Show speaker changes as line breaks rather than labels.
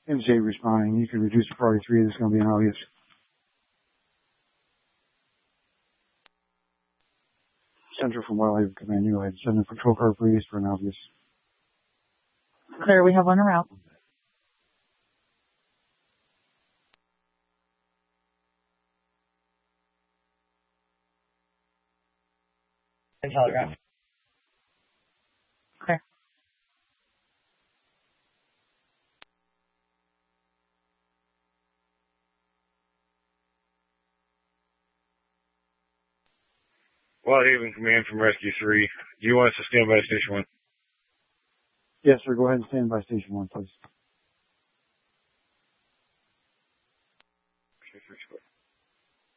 MJ responding. You can reduce to priority 3. This is going to be an obvious. Central from Wildlife Command. You go ahead. Send a patrol car, please, for an obvious.
Clear. We have one en route.
Telegraph.
Clear.
Wildhaven Command from Rescue 3. Do you want us to stand by Station 1?
Yes, sir. Go ahead and stand by Station 1, please.